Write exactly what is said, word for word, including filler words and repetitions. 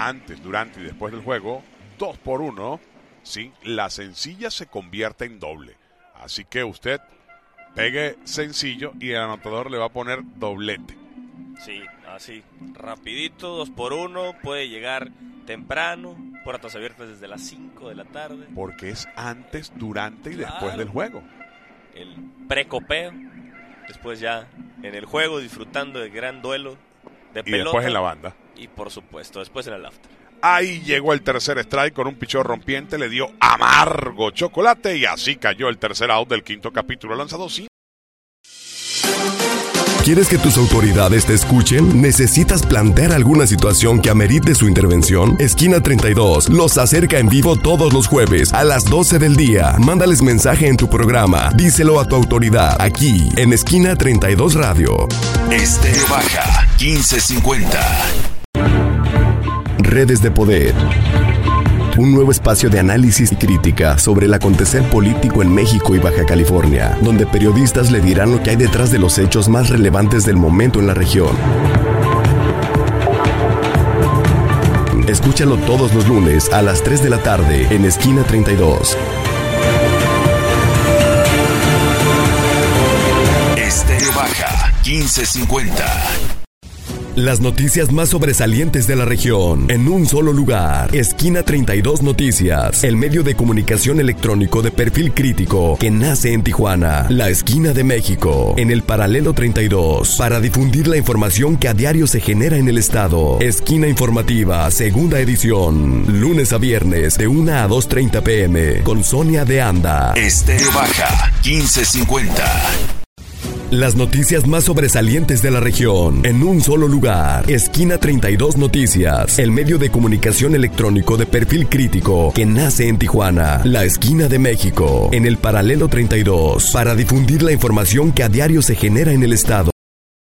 antes, durante y después del juego, dos por uno, ¿sí? La sencilla se convierte en doble. Así que usted pegue sencillo y el anotador le va a poner doblete. Sí, así, rapidito, dos por uno, puede llegar temprano, puertas abiertas desde las cinco de la tarde. Porque es antes, durante y Claro. después del juego. El precopeo, después ya en el juego disfrutando del gran duelo de Y pelota. después en la banda. Y por supuesto, después en el after. Ahí llegó el tercer strike con un pichón rompiente, le dio amargo chocolate y así cayó el tercer out del quinto capítulo lanzado sin. ¿Quieres que tus autoridades te escuchen? ¿Necesitas plantear alguna situación que amerite su intervención? Esquina treinta y dos los acerca en vivo todos los jueves a las doce del día. Mándales mensaje en tu programa. Díselo a tu autoridad aquí en Esquina treinta y dos Radio. Estéreo Baja quince cincuenta. Redes de Poder. Un nuevo espacio de análisis y crítica sobre el acontecer político en México y Baja California, donde periodistas le dirán lo que hay detrás de los hechos más relevantes del momento en la región. Escúchalo todos los lunes a las tres de la tarde en Esquina treinta y dos. Estéreo Baja quince cincuenta. Las noticias más sobresalientes de la región en un solo lugar. Esquina treinta y dos Noticias, el medio de comunicación electrónico de perfil crítico que nace en Tijuana, la esquina de México, en el paralelo treinta y dos, para difundir la información que a diario se genera en el estado. Esquina Informativa, segunda edición, lunes a viernes de una a dos treinta pm, con Sonia de Anda. Estéreo Baja quince cincuenta. Las noticias más sobresalientes de la región en un solo lugar. Esquina treinta y dos Noticias, el medio de comunicación electrónico de perfil crítico que nace en Tijuana, la esquina de México, en el paralelo treinta y dos, para difundir la información que a diario se genera en el estado.